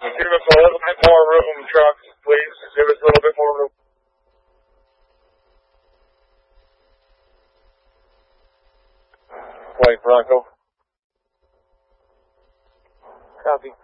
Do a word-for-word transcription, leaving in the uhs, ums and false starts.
Give us a little bit more room, trucks, please. Give us a little bit more room. White Bronco. Copy.